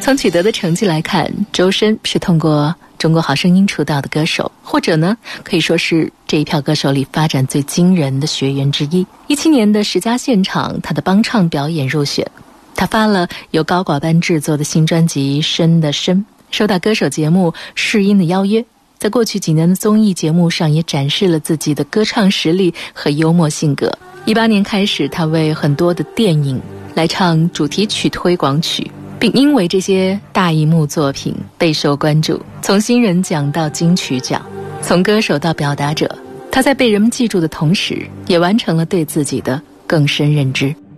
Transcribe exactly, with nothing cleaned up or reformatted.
从取得的成绩来看，周深是通过中国好声音出道的歌手，或者呢可以说是这一票歌手里发展最惊人的学员之一。一七年的十佳现场，他的帮唱表演入选，他发了由高寡班制作的新专辑《深的深》，收到歌手节目试音的邀约，在过去几年的综艺节目上也展示了自己的歌唱实力和幽默性格。一八年开始，他为很多的电影来唱主题曲推广曲，并因为这些大荧幕作品备受关注，从新人奖到金曲奖，从歌手到表达者，他在被人们记住的同时，也完成了对自己的更深认知。